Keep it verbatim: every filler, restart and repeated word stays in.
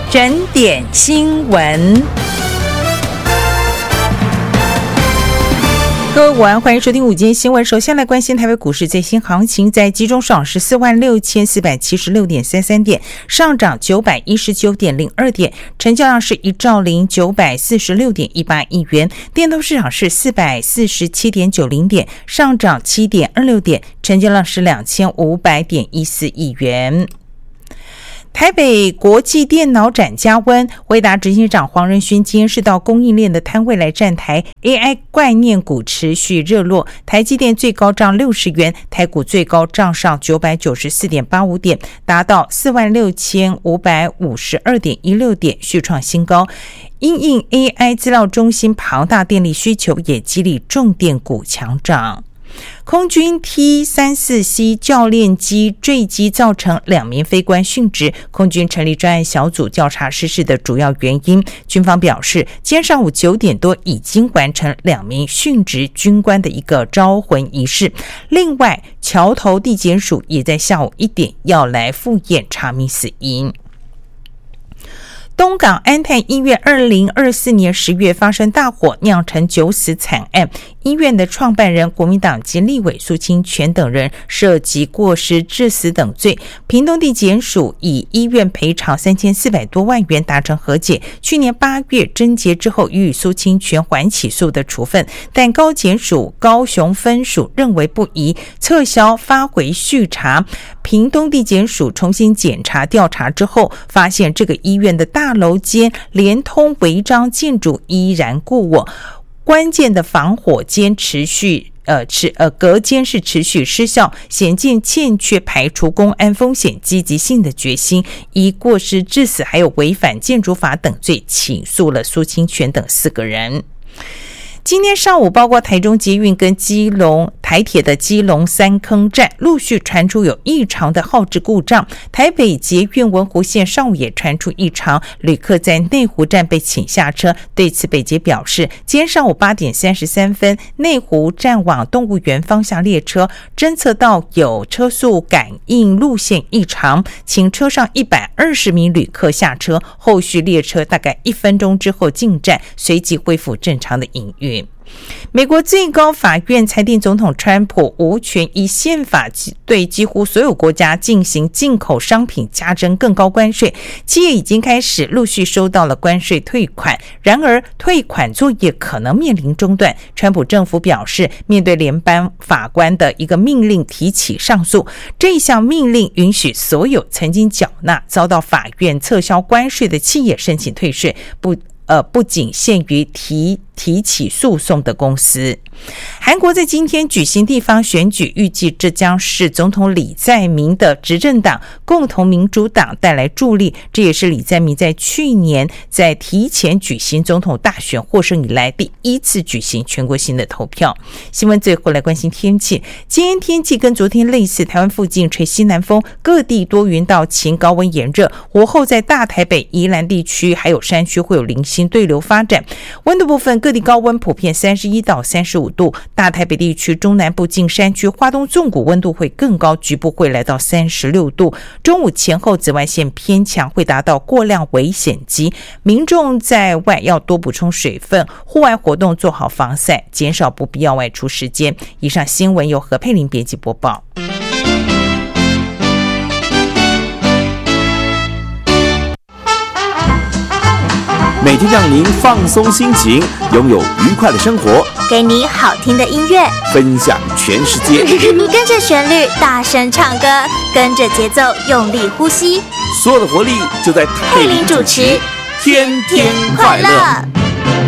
整点新闻。各位午安，欢迎收听午间新闻。首先来关心台北股市最新行情，在集中上是四万六千四百七十六点三三点，上涨九百一十九点零二点，成交量是一兆零九百四十六点一八亿元。电动市场是四百四十七点九零点，上涨七点二六点，成交量是两千五百点一四亿元。台北国际电脑展加温，辉达执行长黄仁勋今天是到供应链的摊位来站台， A I 概念股持续热络，台积电最高涨六十元，台股最高涨上 九百九十四点八五点，达到 四万六千五百五十二点一六点，续创新高。因应 A I 资料中心庞大电力需求，也激励重电股强涨。空军 T 三十四 C 教练机坠机造成两名飞官殉职，空军成立专案小组调查失事的主要原因。军方表示，今天上午九点多已经完成两名殉职军官的一个招魂仪式。另外，桥头地检署也在下午一点要来复验查明死因。东港安泰医院二零二四年十月发生大火，酿成九死惨案。医院的创办人国民党籍立委苏清泉等人涉及过失致死等罪，屏东地检署以医院赔偿三千四百多万元达成和解。去年八月侦结之后，予以苏清泉缓起诉的处分，但高检署高雄分署认为不宜，撤销发回续查。屏东地检署重新检查调查之后，发现这个医院的大楼间连通违章建筑依然故我，关键的防火间持续呃持呃隔间是持续失效，显见欠缺排除公安风险积极性的决心，以过失致死还有违反建筑法等罪起诉了苏清泉等四个人。今天上午，包括台中捷运跟基隆台铁的基隆三坑站陆续传出有异常的耗制故障，台北捷运文湖线上午也传出异常，旅客在内湖站被请下车。对此，北捷表示，今天上午八点三十三分，内湖站往动物园方向列车侦测到有车速感应路线异常，请车上一百二十名旅客下车，后续列车大概一分钟之后进站，随即恢复正常的营运。美国最高法院裁定总统川普无权依宪法对几乎所有国家进行进口商品加征更高关税，企业已经开始陆续收到了关税退款，然而退款作业可能面临中断。川普政府表示，面对联邦法官的一个命令提起上诉，这一项命令允许所有曾经缴纳遭到法院撤销关税的企业申请退税，不呃，不仅限于提提起诉讼的公司。韩国在今天举行地方选举，预计这将是总统李在明的执政党共同民主党带来助力，这也是李在明在去年在提前举行总统大选获胜以来第一次举行全国性的投票。新闻最后来关心天气，今天天气跟昨天类似，台湾附近吹西南风，各地多云到晴，高温炎热，午后在大台北、宜兰地区还有山区会有零星对流发展。温度部分，各地高温普遍三十一到三十五度，大台北地区、中南部近山区、花东纵谷温度会更高，局部会来到三十六度。中午前后紫外线偏强，会达到过量危险级，民众在外要多补充水分，户外活动做好防晒，减少不必要外出时间。以上新闻由何佩玲编辑播报。 每天让您放松心情，拥有愉快的生活， 给你好听的音乐， 分享全世界。 跟着旋律大声唱歌，跟着节奏用力呼吸， 所有的活力就在佩玲主持，天天快乐。